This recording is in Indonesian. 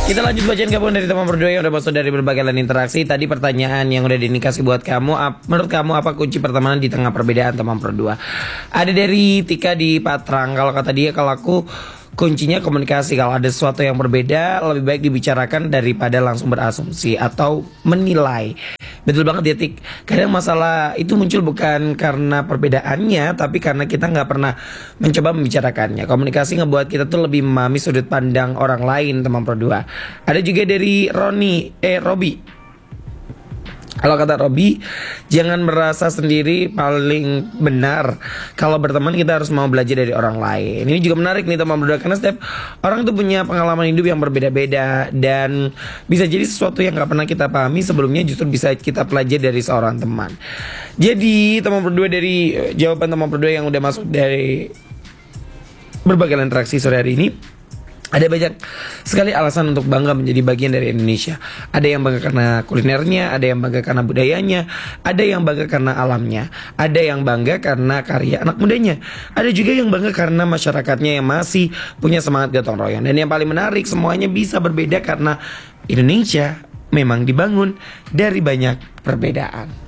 Kita lanjut bacain gabungan dari teman berdua yang udah masuk dari berbagai lain interaksi. Tadi pertanyaan yang udah dikasih buat kamu, menurut kamu apa kunci pertemanan di tengah perbedaan teman berdua? Ada dari Tika di Patrang. Kalau kata dia, kalau aku kuncinya komunikasi. Kalau ada sesuatu yang berbeda, lebih baik dibicarakan daripada langsung berasumsi atau menilai. Betul banget ya Tik. Kadang masalah itu muncul bukan karena perbedaannya, tapi karena kita nggak pernah mencoba membicarakannya. Komunikasi ngebuat kita tuh lebih memahami sudut pandang orang lain teman berdua. Ada juga dari Robi. Kalau kata Robi, jangan merasa sendiri paling benar. Kalau berteman kita harus mau belajar dari orang lain. Ini juga menarik nih teman berdua, karena setiap orang tuh punya pengalaman hidup yang berbeda-beda. Dan bisa jadi sesuatu yang gak pernah kita pahami sebelumnya justru bisa kita pelajari dari seorang teman. Jadi teman berdua, dari jawaban teman berdua yang udah masuk dari berbagai interaksi sore hari ini, ada banyak sekali alasan untuk bangga menjadi bagian dari Indonesia. Ada yang bangga karena kulinernya, ada yang bangga karena budayanya, ada yang bangga karena alamnya, ada yang bangga karena karya anak mudanya, ada juga yang bangga karena masyarakatnya yang masih punya semangat gotong royong. Dan yang paling menarik, semuanya bisa berbeda karena Indonesia memang dibangun dari banyak perbedaan.